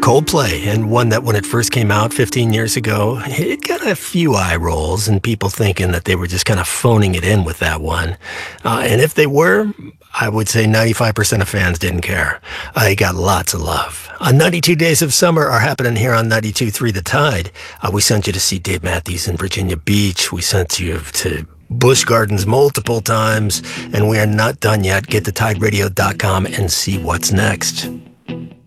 Coldplay, and one that when it first came out 15 years ago, it got a few eye rolls and people thinking that they were just kind of phoning it in with that one. And if they were, I would say 95% of fans didn't care. It got lots of love. 92 Days of Summer are happening here on 92.3 The Tide. We sent you to see Dave Matthews in Virginia Beach. We sent you to Busch Gardens multiple times, and we are not done yet. Get to TideRadio.com and see what's next.